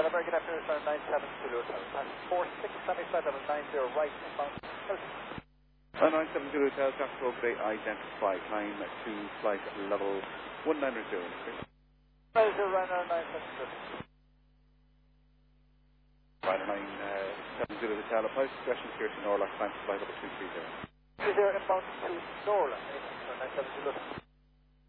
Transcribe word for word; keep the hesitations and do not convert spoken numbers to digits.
Well, very good afternoon, sir. nine seven Zulu Hotel. Pass four six seven flight level nine zero right inbound. Uh, nine seven Zulu Hotel, traffic update identify. Climb to flight level one nine zero. nine zero Ryanair nine seven Zulu. Ryanair nine seven Zulu Hotel, approach discretion security Norlock, climb to flight level two three zero. two zero inbound to Norland, nine seven Zulu.